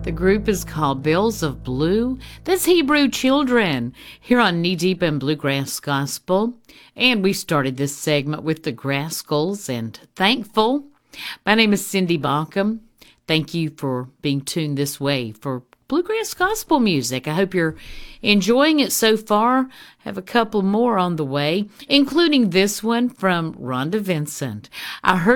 The group is called Bells of Blue. That's Hebrew Children here on Knee Deep in Bluegrass Gospel. And we started this segment with the Grascals and Thankful. My name is Cindy Baucom. Thank you for being tuned this way for Bluegrass Gospel music. I hope you're enjoying it so far. I have a couple more on the way, including this one from Rhonda Vincent. I heard